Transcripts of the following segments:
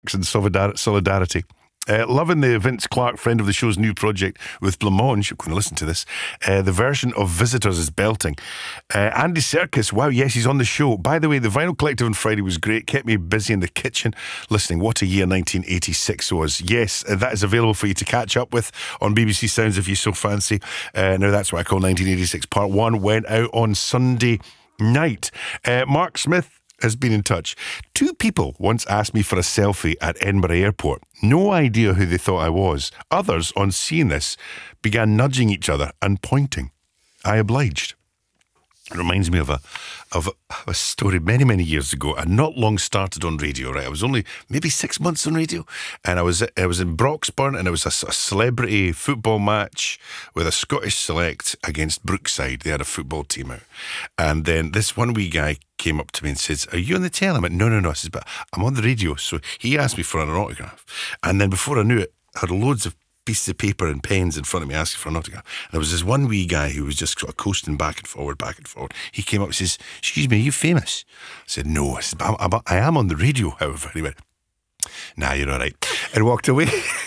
thanks and solidarity. Loving the Vince Clarke, friend of the show's new project with Blancmange. You're going to listen to this. The version of Visitors is belting. Andy Serkis, wow, yes, he's on the show. By the way, the Vinyl Collective on Friday was great. Kept me busy in the kitchen listening. What a year 1986 was. Yes, that is available for you to catch up with on BBC Sounds if you so fancy. Now that's what I call 1986 Part 1. Went out on Sunday night. Mark Smith has been in touch. 2 people once asked me for a selfie at Edinburgh Airport. No idea who they thought I was. Others, on seeing this, began nudging each other and pointing. I obliged. It reminds me of a story many years ago. I not long started on radio, right? I was only maybe 6 months on radio, and I was in Broxburn, and it was a celebrity football match with a Scottish select against Brookside. They had a football team out, and then this one wee guy came up to me and says, "Are you on the telly?" I went, No. I says, "But I'm on the radio." So he asked me for an autograph, and then before I knew it, I had loads of pieces of paper and pens in front of me asking for an autograph. And there was this one wee guy who was just sort of coasting back and forward. He came up and says, "Excuse me, are you famous?" I said, "No." I said, "But I am on the radio, however." He went, "Nah, you're all right," and walked away.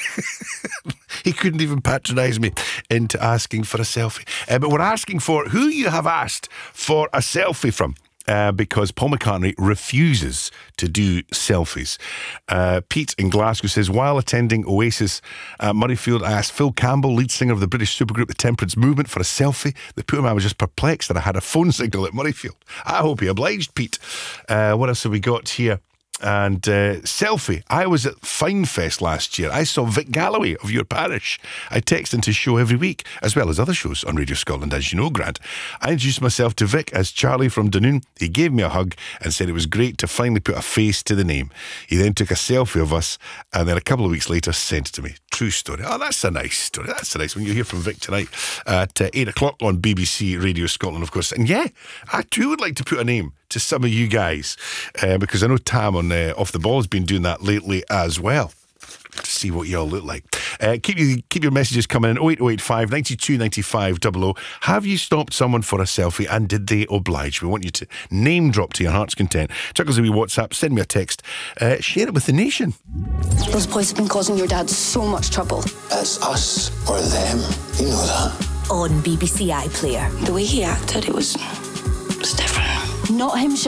He couldn't even patronise me into asking for a selfie. But we're asking for who you have asked for a selfie from. Because Paul McCartney refuses to do selfies. Pete in Glasgow says, while attending Oasis at Murrayfield, I asked Phil Campbell, lead singer of the British supergroup The Temperance Movement, for a selfie. The poor man was just perplexed that I had a phone signal at Murrayfield. I hope he obliged, Pete. What else have we got here? And selfie. I was at Finefest last year. I saw Vic Galloway of your parish. I text into his show every week, as well as other shows on Radio Scotland, as you know, Grant. I introduced myself to Vic as Charlie from Dunoon. He gave me a hug and said it was great to finally put a face to the name. He then took a selfie of us and then a couple of weeks later sent it to me. True story. Oh, that's a nice story. That's a nice one. You'll hear from Vic tonight at 8 o'clock on BBC Radio Scotland, of course. And yeah, I too would like to put a name to some of you guys, because I know Tam on Off the Ball has been doing that lately as well. To see what you all look like. Keep your messages coming in. 08085 92 95 00. Have you stopped someone for a selfie and did they oblige? We want you to name drop to your heart's content. Chuck us a wee WhatsApp, send me a text, share it with the nation. Those boys have been causing your dad so much trouble. It's us or them, you know that. On BBC iPlayer. The way he acted, it was different. Not him